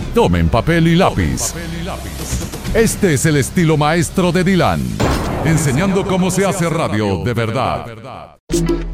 Tomen papel y lápiz. Este es el estilo maestro de Dylan, enseñando cómo se hace radio de verdad.